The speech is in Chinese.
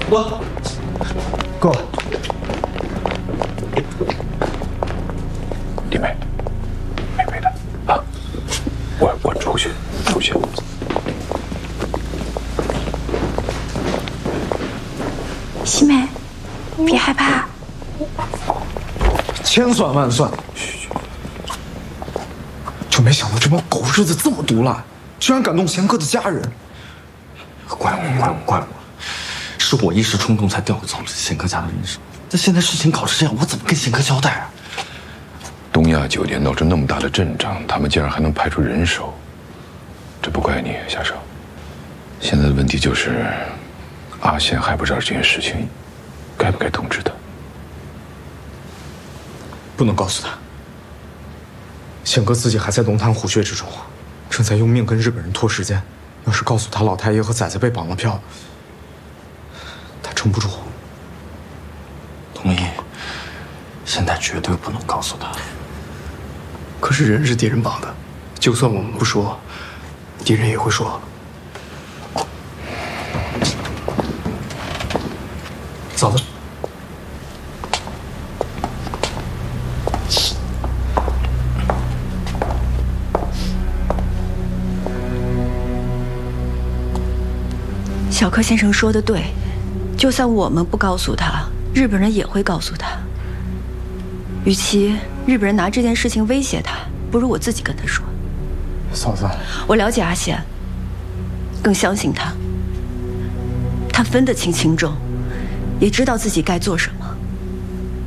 我，哥， 弟妹，没的啊，我出去。 西梅，别害怕。 千算万算，就没想到这帮狗日子这么毒辣，居然敢动贤哥的家人。怪我，是我一时冲动才调走了贤哥家的人手。但现在事情搞成这样，我怎么跟贤哥交代啊？ 东亚酒店闹出那么大的阵仗，他们竟然还能派出人手，这不怪你，夏少。现在的问题就是，阿贤还不知道这件事情，该不该通知他？ 不能告诉他。贤哥自己还在龙潭虎穴之中，正在用命跟日本人拖时间。要是告诉他老太爷和仔仔被绑了票，他撑不住。同意，现在绝对不能告诉他。 可是人是敌人绑的，就算我们不说，敌人也会说。嫂子。 小柯先生说的对，就算我们不告诉他，日本人也会告诉他。与其日本人拿这件事情威胁他，不如我自己跟他说。 嫂子， 我了解阿贤，更相信他。他分得清轻重，也知道自己该做什么。